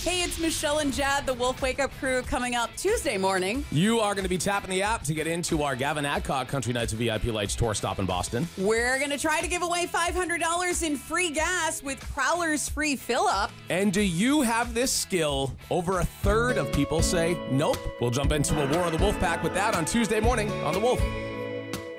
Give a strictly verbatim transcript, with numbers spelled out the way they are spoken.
Hey, it's Michelle and Jad, the Wolf Wake Up Crew, coming up Tuesday morning. You are going to be tapping the app to get into our Gavin Adcock Country Nights V I P Lights tour stop in Boston. We're going to try to give away five hundred dollars in free gas with Prowler's free fill-up. And do you have this skill? Over a third of people say nope. We'll jump into a War of the Wolf Pack with that on Tuesday morning on The Wolf.